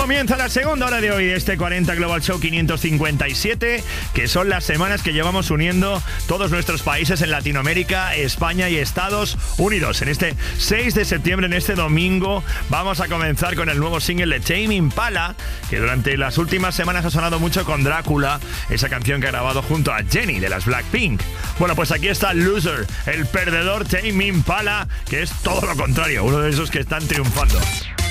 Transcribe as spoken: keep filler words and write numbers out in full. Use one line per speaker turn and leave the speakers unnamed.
Comienza la segunda hora de hoy de este cuarenta Global Show quinientos cincuenta y siete, que son las semanas que llevamos uniendo todos nuestros países en Latinoamérica, España y Estados Unidos. En este seis de septiembre, en este domingo, vamos a comenzar con el nuevo single de Tame Impala, que durante las últimas semanas ha sonado mucho con Drácula, esa canción que ha grabado junto a Jennie de las Blackpink. Bueno, pues aquí está Loser, el perdedor Tame Impala, que es todo lo contrario, uno de esos que están triunfando.